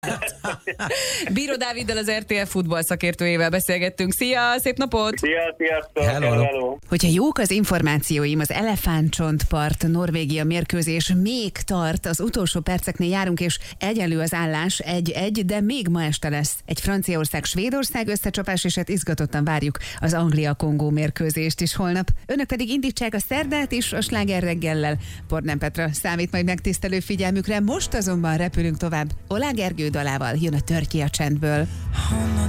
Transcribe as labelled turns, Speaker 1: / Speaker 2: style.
Speaker 1: Bíró Dáviddal, az RTL futball szakértőjével beszélgettünk. Szia, szép napot!
Speaker 2: Sziasztok!
Speaker 3: Hello.
Speaker 1: Hogyha jók az információim, az Elefántcsontpart Norvégia mérkőzés még tart, az utolsó perceknél járunk, és egyenlő az állás, 1-1, de még ma este lesz egy Franciaország-Svédország összecsapás, és hát izgatottan várjuk az Anglia-Kongó mérkőzést is holnap. Önök pedig indítsák a szerdát is a Sláger reggellel. Bornán Petra számít majd megtisztelő figyelmükre, most azonban repülünk tovább. Olá Gergő dalával jön a Törki a csendből.